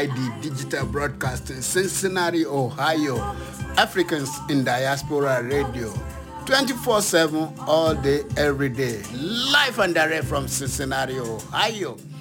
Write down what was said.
the digital broadcasting, Cincinnati, Ohio, Africans in Diaspora Radio. 24/7, all day, every day. Live and direct from Cincinnati, Ohio.